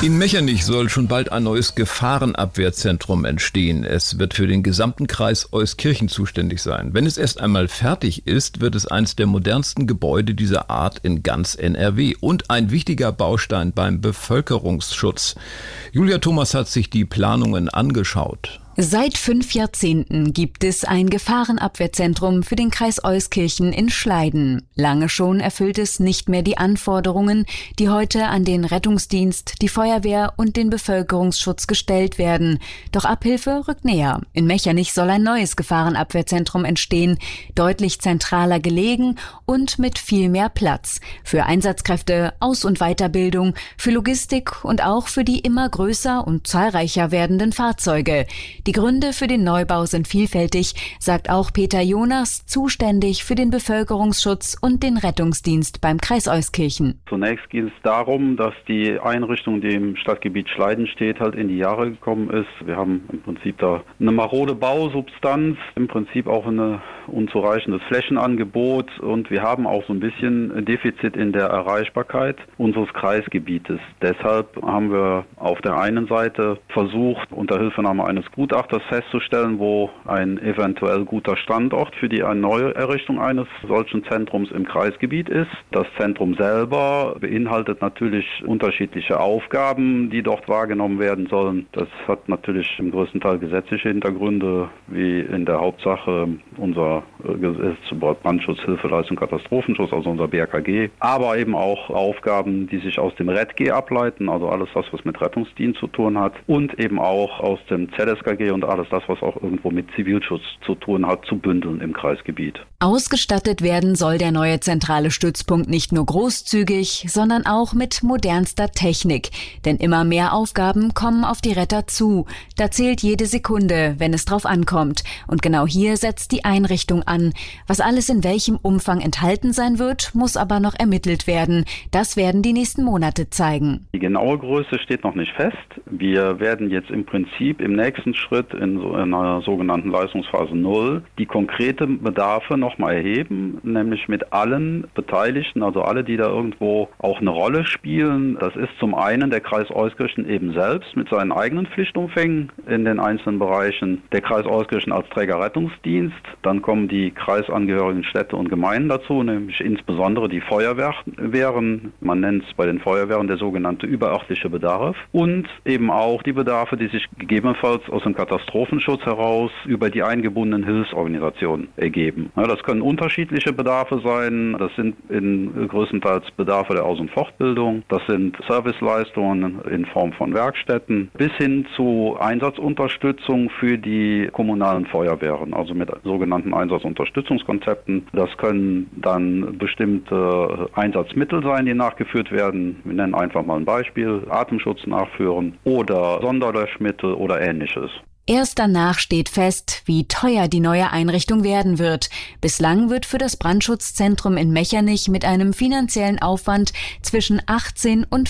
In Mechernich soll schon bald ein neues Gefahrenabwehrzentrum entstehen. Es wird für den gesamten Kreis Euskirchen zuständig sein. Wenn es erst einmal fertig ist, wird es eines der modernsten Gebäude dieser Art in ganz NRW und ein wichtiger Baustein beim Bevölkerungsschutz. Julia Thomas hat sich die Planungen angeschaut. Seit 5 Jahrzehnten gibt es ein Gefahrenabwehrzentrum für den Kreis Euskirchen in Schleiden. Lange schon erfüllt es nicht mehr die Anforderungen, die heute an den Rettungsdienst, die Feuerwehr und den Bevölkerungsschutz gestellt werden. Doch Abhilfe rückt näher. In Mechernich soll ein neues Gefahrenabwehrzentrum entstehen, deutlich zentraler gelegen und mit viel mehr Platz. Für Einsatzkräfte, Aus- und Weiterbildung, für Logistik und auch für die immer größer und zahlreicher werdenden Fahrzeuge. Die Gründe für den Neubau sind vielfältig, sagt auch Peter Jonas, zuständig für den Bevölkerungsschutz und den Rettungsdienst beim Kreis Euskirchen. Zunächst geht es darum, dass die Einrichtung, die im Stadtgebiet Schleiden steht, halt in die Jahre gekommen ist. Wir haben im Prinzip da eine marode Bausubstanz, im Prinzip auch ein unzureichendes Flächenangebot und wir haben auch so ein bisschen Defizit in der Erreichbarkeit unseres Kreisgebietes. Deshalb haben wir auf der einen Seite versucht, unter Hilfenahme eines Gutachters festzustellen, wo ein eventuell guter Standort für die neue Errichtung eines solchen Zentrums im Kreisgebiet ist. Das Zentrum selber beinhaltet natürlich unterschiedliche Aufgaben, die dort wahrgenommen werden sollen. Das hat natürlich im größten Teil gesetzliche Hintergründe, wie in der Hauptsache unser Gesetz über Brandschutz, Hilfeleistung, Katastrophenschutz, also unser BRKG, aber eben auch Aufgaben, die sich aus dem RETG ableiten, also alles das, was mit Rettungsdienst zu tun hat und eben auch aus dem ZSKG und alles das, was auch irgendwo mit Zivilschutz zu tun hat, zu bündeln im Kreisgebiet. Ausgestattet werden soll der neue zentrale Stützpunkt nicht nur großzügig, sondern auch mit modernster Technik. Denn immer mehr Aufgaben kommen auf die Retter zu. Da zählt jede Sekunde, wenn es drauf ankommt. Und genau hier setzt die Einrichtung an. Was alles in welchem Umfang enthalten sein wird, muss aber noch ermittelt werden. Das werden die nächsten Monate zeigen. Die genaue Größe steht noch nicht fest. Wir werden jetzt im Prinzip im nächsten Schritt in einer sogenannten Leistungsphase 0 die konkrete Bedarfe nochmal erheben, nämlich mit allen Beteiligten, also alle, die da irgendwo auch eine Rolle spielen. Das ist zum einen der Kreis Euskirchen eben selbst mit seinen eigenen Pflichtumfängen in den einzelnen Bereichen, der Kreis Euskirchen als Trägerrettungsdienst, dann kommen die kreisangehörigen Städte und Gemeinden dazu, nämlich insbesondere die Feuerwehren, man nennt es bei den Feuerwehren der sogenannte überörtliche Bedarf und eben auch die Bedarfe, die sich gegebenenfalls aus dem Katastrophenschutz heraus über die eingebundenen Hilfsorganisationen ergeben. Ja, das können unterschiedliche Bedarfe sein, das sind größtenteils Bedarfe der Aus- und Fortbildung, das sind Serviceleistungen in Form von Werkstätten, bis hin zu Einsatzunterstützung für die kommunalen Feuerwehren, also mit sogenannten Einsatzunterstützungskonzepten. Das können dann bestimmte Einsatzmittel sein, die nachgeführt werden. Wir nennen einfach mal ein Beispiel, Atemschutz nachführen oder Sonderlöschmittel oder Ähnliches. Erst danach steht fest, wie teuer die neue Einrichtung werden wird. Bislang wird für das Brandschutzzentrum in Mechernich mit einem finanziellen Aufwand zwischen 18 und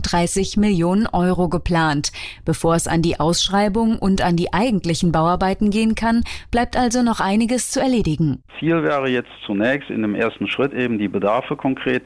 35 Millionen Euro geplant. Bevor es an die Ausschreibung und an die eigentlichen Bauarbeiten gehen kann, bleibt also noch einiges zu erledigen. Ziel wäre jetzt zunächst in dem ersten Schritt eben die Bedarfe konkret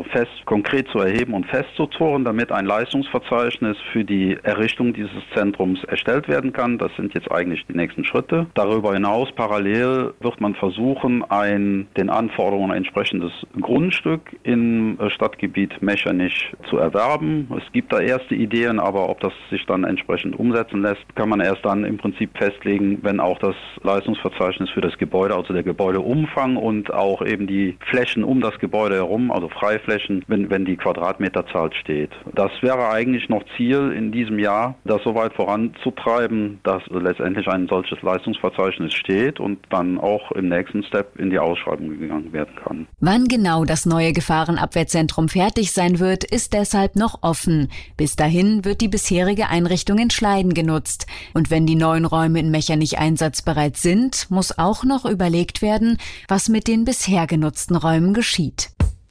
zu erheben und festzuzurren, damit ein Leistungsverzeichnis für die Errichtung dieses Zentrums erstellt werden kann. Das sind jetzt eigentlich die nächsten Schritte. Darüber hinaus parallel wird man versuchen, ein den Anforderungen entsprechendes Grundstück im Stadtgebiet Mechernich zu erwerben. Es gibt da erste Ideen, aber ob das sich dann entsprechend umsetzen lässt, kann man erst dann im Prinzip festlegen, wenn auch das Leistungsverzeichnis für das Gebäude, also der Gebäudeumfang und auch eben die Flächen um das Gebäude herum, also Freiflächen, wenn die Quadratmeterzahl steht. Das wäre eigentlich noch Ziel in diesem Jahr, das so weit voranzutreiben, dass letztendlich ein solches Leistungsverzeichnis steht und dann auch im nächsten Step in die Ausschreibung gegangen werden kann. Wann genau das neue Gefahrenabwehrzentrum fertig sein wird, ist deshalb noch offen. Bis dahin wird die bisherige Einrichtung in Schleiden genutzt. Und wenn die neuen Räume in Mechernich einsatzbereit sind, muss auch noch überlegt werden, was mit den bisher genutzten Räumen geschieht.